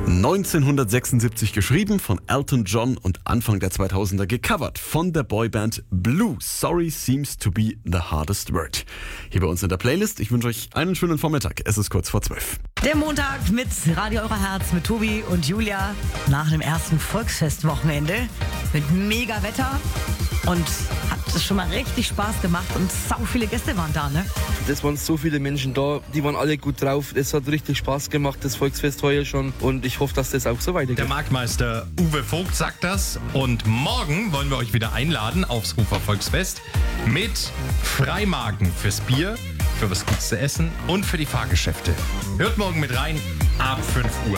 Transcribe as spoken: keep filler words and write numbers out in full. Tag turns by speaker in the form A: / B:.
A: neunzehnhundertsechsundsiebzig geschrieben von Elton John und Anfang der zweitausender gecovert von der Boyband Blue. Sorry seems to be the hardest word. Hier bei uns in der Playlist. Ich wünsche euch einen schönen Vormittag. Es ist kurz vor zwölf.
B: Der Montag mit Radio Eurer Herz, mit Tobi und Julia nach dem ersten Volksfestwochenende mit mega Wetter. Und hat es schon mal richtig Spaß gemacht und sau viele Gäste waren da, ne?
C: Es waren so viele Menschen da, die waren alle gut drauf. Es hat richtig Spaß gemacht, das Volksfest heuer schon. Und ich hoffe, dass das auch so weitergeht.
D: Der Marktmeister Uwe Vogt sagt das. Und morgen wollen wir euch wieder einladen aufs Rufer Volksfest mit Freimarken fürs Bier, für was Gutes zu essen und für die Fahrgeschäfte. Hört morgen mit rein ab fünf Uhr.